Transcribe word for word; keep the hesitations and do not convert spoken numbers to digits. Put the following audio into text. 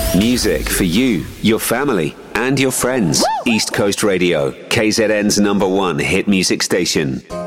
Music for you, your family, and your friends. East Coast Radio, K Z N's number one hit music station.